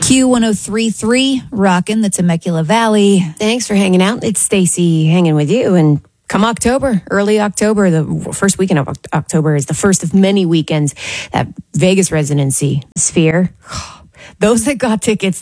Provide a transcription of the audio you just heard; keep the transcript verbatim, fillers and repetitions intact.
Q one oh three point three, rockin' the Temecula Valley. Thanks for hanging out. It's Stacy hanging with you. And come October, early October, the first weekend of October is the first of many weekends at Vegas Residency Sphere. Those that got tickets